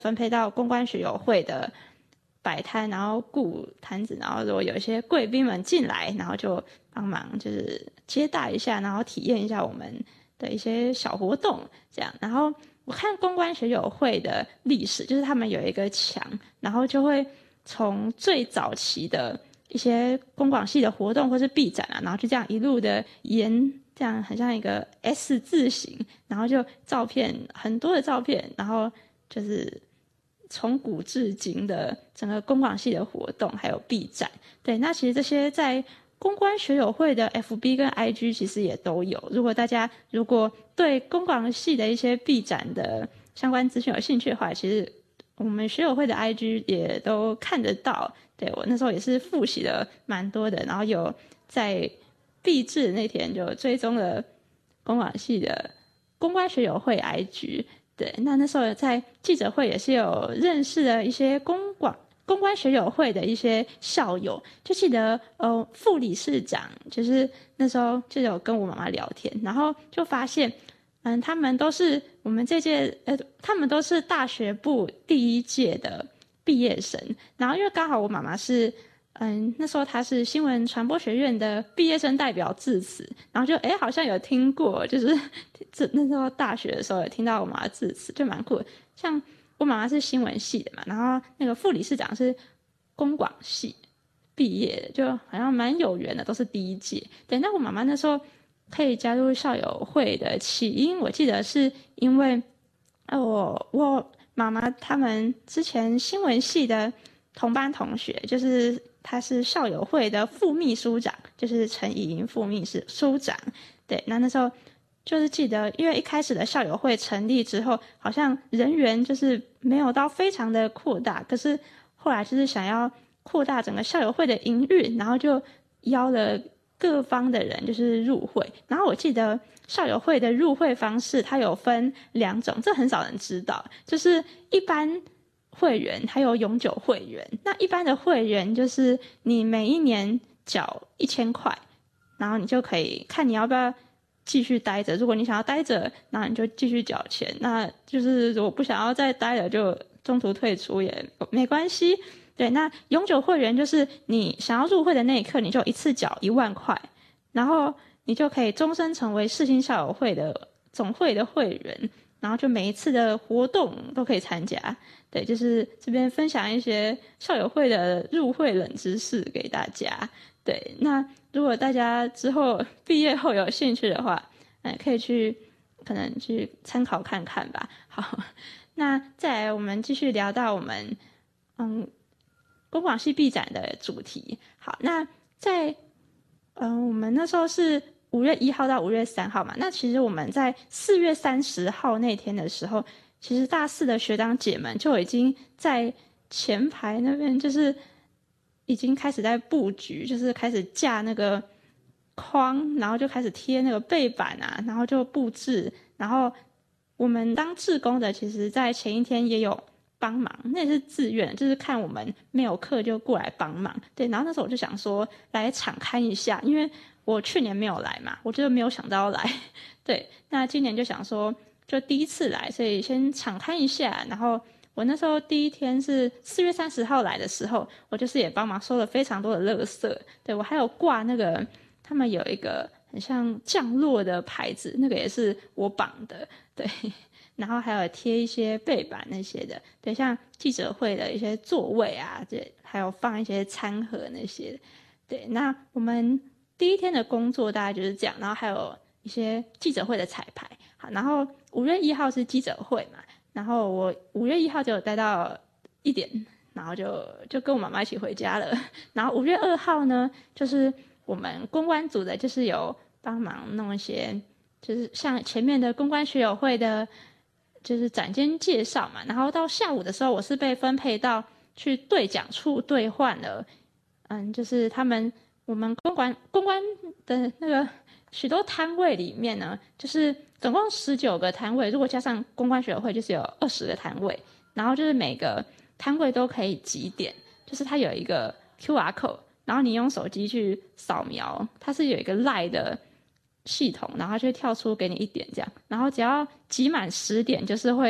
分配到公关学友会的摆摊，然后顾摊子，然后如果有一些贵宾们进来，然后就帮忙就是接待一下，然后体验一下我们的一些小活动这样。然后我看公关学友会的历史，就是他们有一个墙，然后就会从最早期的一些公广系的活动或是毕展啊，然后就这样一路的沿，这样很像一个 S 字形，然后就照片很多的照片，然后就是从古至今的整个公广系的活动还有毕展。对，那其实这些在公关学友会的 FB 跟 IG 其实也都有，如果大家对公广系的一些毕展的相关资讯有兴趣的话，其实我们学友会的 IG 也都看得到。对，我那时候也是复习了蛮多的，然后有在毕制那天就追踪了公广系的公关学友会 IG。对，那时候在记者会也是有认识了一些公关学友会的一些校友，就记得副理事长就是那时候就有跟我妈妈聊天，然后就发现他们都是我们这届他们都是大学部第一届的毕业生。然后因为刚好我妈妈是那时候她是新闻传播学院的毕业生代表致辞，然后就好像有听过，就是那时候大学的时候有听到我妈妈致辞，就蛮酷的。像我妈妈是新闻系的嘛，然后那个副理事长是公广系毕业的，就好像蛮有缘的，都是第一届。对，那我妈妈那时候可以加入校友会的起因，我记得是因为我妈妈他们之前新闻系的同班同学，就是他是校友会的副秘书长，就是陈怡莹副秘书长。对，那时候就是记得，因为一开始的校友会成立之后，好像人员就是没有到非常的扩大，可是后来就是想要扩大整个校友会的营运，然后就邀了各方的人就是入会。然后我记得校友会的入会方式它有分2种，这很少人知道，就是一般会员还有永久会员。那一般的会员就是你每一年缴1000块，然后你就可以看你要不要继续待着，如果你想要待着，那你就继续缴钱，那就是如果不想要再待了就中途退出也没关系。对，那永久会员就是你想要入会的那一刻，你就一次缴1万块，然后你就可以终身成为世新校友会的总会的会员，然后就每一次的活动都可以参加。对，就是这边分享一些校友会的入会冷知识给大家。对，那如果大家之后毕业后有兴趣的话，可以可能去参考看看吧。好，那再来我们继续聊到我们公广系毕展的主题。好，那在我们那时候是5月1号到5月3号嘛，那其实我们在4月30号那天的时候，其实大4的学长姐们就已经在前排那边就是已经开始在布局，就是开始架那个框，然后就开始贴那个背板啊，然后就布置。然后我们当志工的其实在前一天也有帮忙，那也是自愿，就是看我们没有课就过来帮忙。对，然后那时候我就想说来场勘一下，因为我去年没有来嘛，我就没有想到要来。对，那今年就想说就第一次来，所以先场勘一下。然后我那时候第一天是4月30号来的时候，我就是也帮忙收了非常多的垃圾。对，我还有挂那个他们有一个很像降落的牌子，那个也是我绑的。对，然后还有贴一些背板那些的。对，像记者会的一些座位啊，对，还有放一些餐盒那些。对，那我们第一天的工作大概就是这样，然后还有一些记者会的彩排。好，然后5月1号是记者会嘛，然后我5月1号就有待到1点，然后就跟我妈妈一起回家了。然后5月2号呢，就是我们公关组的就是有帮忙弄一些，就是像前面的公关学友会的就是展间介绍嘛。然后到下午的时候，我是被分配到去对讲处兑换了就是我们公关的那个许多摊位里面呢，就是总共19个摊位，如果加上公关学友会就是有20个摊位。然后就是每个摊位都可以集点，就是它有一个 QR code， 然后你用手机去扫描，它是有一个 LINE 的系统，然后它就会跳出给你1点这样。然后只要集满10点，就是会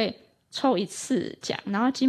抽一次奖，然后